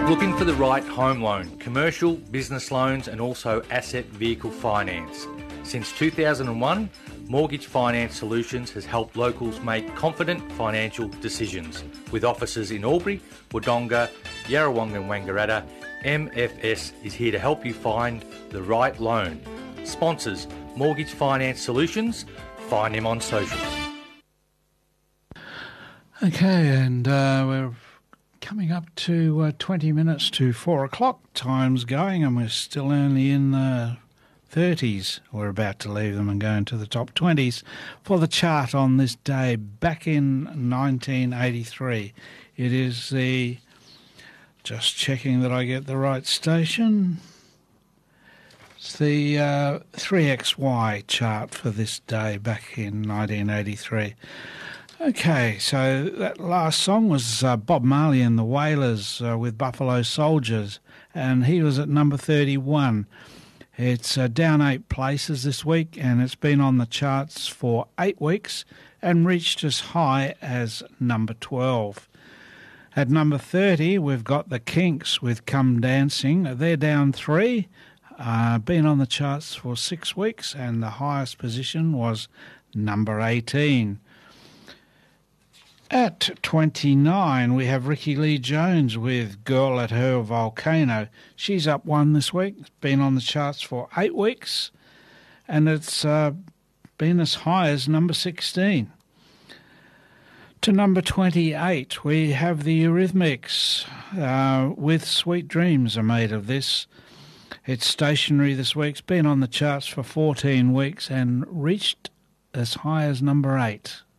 Looking for the right home loan, commercial, business loans and also asset vehicle finance. Since 2001, Mortgage Finance Solutions has helped locals make confident financial decisions. With offices in Albury, Wodonga, Yarrawonga and Wangaratta, MFS is here to help you find the right loan. Sponsors Mortgage Finance Solutions. Find him on socials. Okay, and we're coming up to 20 minutes to 4 o'clock. Time's going and we're still only in the 30s. We're about to leave them and go into the top 20s for the chart on this day back in 1983. It is the, just checking that I get the right station, it's the 3XY chart for this day back in 1983. Okay, so that last song was Bob Marley and the Wailers with Buffalo Soldiers, and he was at number 31. It's down 8 places this week, and it's been on the charts for 8 weeks and reached as high as number 12. At number 30, we've got the Kinks with Come Dancing. They're down 3, been on the charts for 6 weeks, and the highest position was number 18. At 29, we have Ricky Lee Jones with Girl at Her Volcano. She's up 1 this week. It's been on the charts for 8 weeks, and it's been as high as number 16. To number 28, we have the Eurythmics with Sweet Dreams Are Made of This. It's stationary this week. It's been on the charts for 14 weeks and reached as high as number 8.